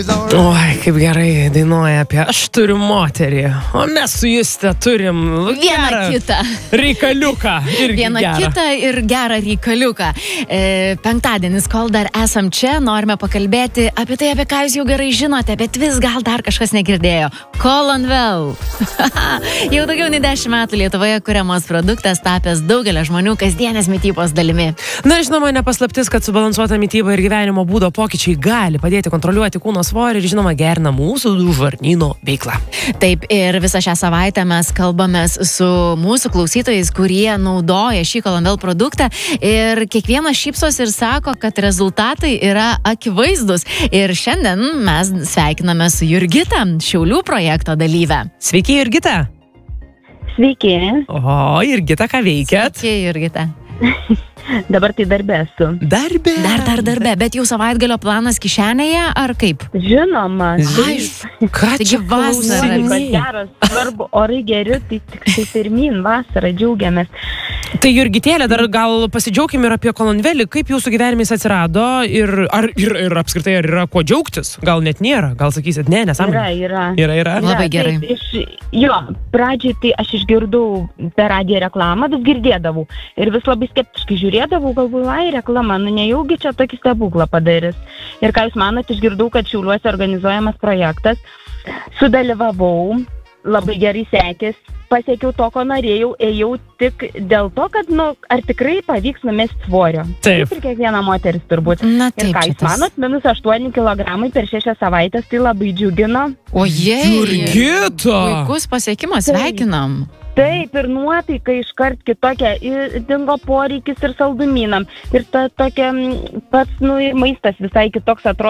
Oi, kaip gerai dainuoja apie aš turiu moterį, o mes su Juste turim vieną kitą reikaliuką. Vieną kitą ir gerą reikaliuką. Penktadienis, kol dar esam čia, norime pakalbėti apie tai, apie ką jūs jau gerai žinote, bet vis gal dar kažkas negirdėjo. Colonvel. Jau daugiau nei 10 metų Lietuvoje kuriamas produktas, tapęs daugelio žmonių kasdienės mitybos dalimi. Na, žinoma, nepaslaptis, kad subalansuota mityba ir gyvenimo būdo pokyčiai gali padėti kontroliuoti kūno svorį ir, žinoma, gerina mūsų žarnyno veiklą. Taip, ir visą šią savaitę mes kalbamės su mūsų klausytojais, kurie naudoja šį Colonvel produktą ir kiekvienas šypsos ir sako, kad rezultatai yra akivaizdus. Ir šiandien mes sveikiname su Jurgita, Šiaulių projekto dalyvė. Sveiki, Jurgita. Sveiki. O, Jurgita, ką veikiat? Sveiki, Jurgita. Dabar tai darbe esu. Darbe? Dar darbe, bet jau savaitgalio planas kišenėje, ar kaip? Žinoma. Ką Taigi čia vasara. Geras, svarbu, orai geri, tai tik tai pirmyn, vasarą, džiaugiamės. Tai Jurgitėlė, dar gal pasidžiaugim ir apie Colonvelį, kaip jūsų gyvenimais atsirado ir apskritai ar yra kuo džiaugtis? Gal net nėra, gal sakysit, ne, nesąmonė. Yra. Labai gerai. Taip, pradžiai tai aš išgirdau per radiją reklamą, vis girdėdavau ir vis labai skeptiškai žiūrėdavau, galvoju, reklama, nejaugi čia tokį stebuklą padarys. Ir ką jūs manot, išgirdau, kad Šiauliuose organizuojamas projektas, sudalyvavau, labai gerai sekės, pasiekiau to, ko norėjau, ėjau tik dėl to, kad, ar tikrai pavyks numesti svorio. Taip. Kaip ir kiekviena moteris turbūt. Na, taip, ir ką jūs manot, minus 8 kilogramai per 6 savaitės, tai labai džiugino. Ojei, Jurgita! puikus pasiekimas, sveikinam. Taip, ir nuotaika iškart kitokia, ir dingo poreikis ir saldumynam. Ir ta tokia pats, ir maistas visai kitoks atrodo.